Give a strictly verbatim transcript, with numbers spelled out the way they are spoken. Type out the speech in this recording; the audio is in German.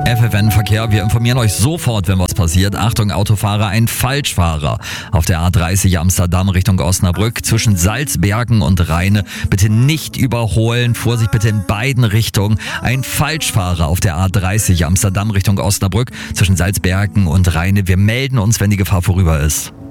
F F N-Verkehr, wir informieren euch sofort, wenn was passiert. Achtung, Autofahrer, ein Falschfahrer auf der A dreißig Amsterdam Richtung Osnabrück zwischen Salzbergen und Rheine. Bitte nicht überholen, Vorsicht bitte in beiden Richtungen. Ein Falschfahrer auf der A dreißig Amsterdam Richtung Osnabrück zwischen Salzbergen und Rheine. Wir melden uns, wenn die Gefahr vorüber ist.